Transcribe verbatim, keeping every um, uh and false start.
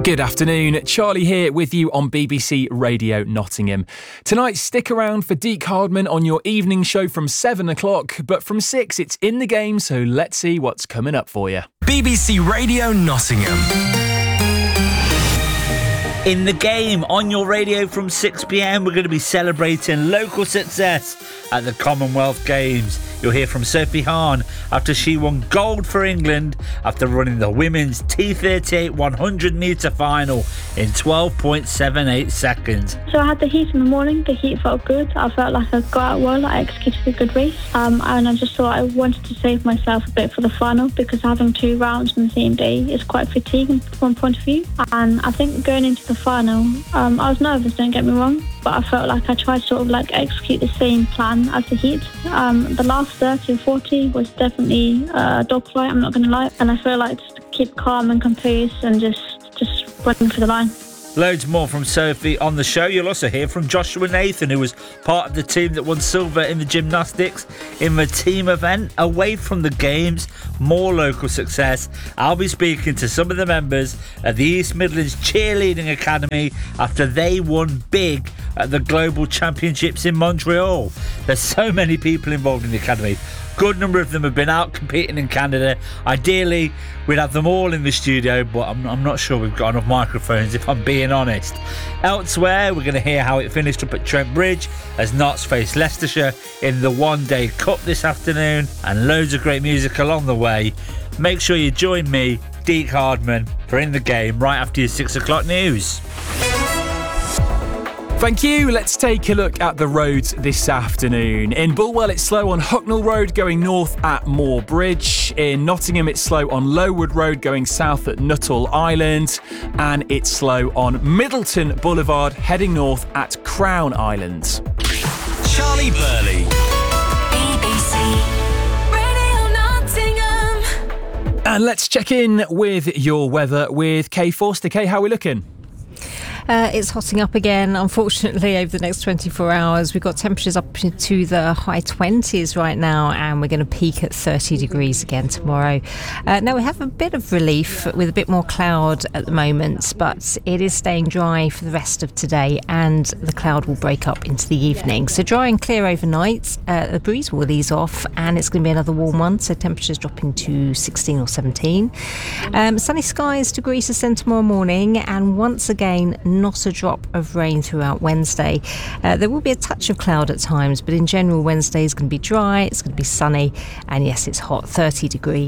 Good afternoon, Charlie here with you on B B C Radio Nottingham. Tonight, stick around for Deke Hardman on your evening show from seven o'clock, but from six it's In the Game, so let's see what's coming up for you. B B C Radio Nottingham. In the Game on your radio from six p.m, we're going to be celebrating local success at the Commonwealth Games. You'll hear from Sophie Hahn after she won gold for England after running the women's T thirty-eight one hundred metre final in twelve point seven eight seconds. So I had the heat in the morning. The heat felt good. I felt like I got out well. I executed a good race. Um, and I just thought I wanted to save myself a bit for the final because having two rounds on the same day is quite fatiguing from one point of view. And I think going into the final, um, I was nervous, don't get me wrong, but I felt like I tried to sort of like execute the same plan as the heat. Um, the last thirty or forty was definitely a dogfight, I'm not going to lie. And I feel like just to keep calm and composed and just, just running for the line. Loads more from Sophie on the show. You'll also hear from Joshua Nathan, who was part of the team that won silver in the gymnastics in the team event. Away from the games, more local success. I'll be speaking to some of the members of the East Midlands Cheerleading Academy after they won big at the Global Championships in Montreal. There's so many people involved in the academy. Good number of them have been out competing in Canada. Ideally, we'd have them all in the studio, but I'm, I'm not sure we've got enough microphones, if I'm being honest. Elsewhere, we're going to hear how it finished up at Trent Bridge as Notts faced Leicestershire in the One Day Cup this afternoon, and loads of great music along the way. Make sure you join me, Deke Hardman, for In the Game right after your six o'clock news. Thank you. Let's take a look at the roads this afternoon. In Bulwell, it's slow on Hucknall Road going north at Moor Bridge. In Nottingham, it's slow on Lowood Road going south at Nuttall Island. And it's slow on Middleton Boulevard heading north at Crown Island. Charlie Burley. B B C Radio Nottingham. And let's check in with your weather with Kay Forster. Kay, how are we looking? Uh, it's hotting up again, unfortunately, over the next twenty-four hours. We've got temperatures up into the high twenties right now, and we're going to peak at thirty degrees again tomorrow. Uh, now, we have a bit of relief with a bit more cloud at the moment, but it is staying dry for the rest of today, and the cloud will break up into the evening. So dry and clear overnight. Uh, the breeze will ease off, and it's going to be another warm one, so temperatures dropping to sixteen or seventeen. Um, sunny skies to Greece ascend tomorrow morning, and once again, not a drop of rain throughout Wednesday. Uh, there will be a touch of cloud at times, but in general, Wednesday is going to be dry, it's going to be sunny, and yes, it's hot, thirty degrees.